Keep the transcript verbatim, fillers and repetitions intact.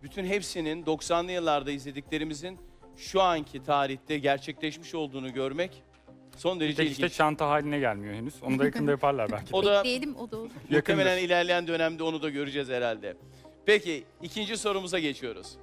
bütün hepsinin doksanlı yıllarda izlediklerimizin şu anki tarihte gerçekleşmiş olduğunu görmek son Bir derece de işte ilginç. çanta haline gelmiyor henüz. Onu da yakında yaparlar belki. O da Bekleyelim, o da olur. muhtemelen yakındır. ilerleyen dönemde onu da göreceğiz herhalde. Peki ikinci sorumuza geçiyoruz.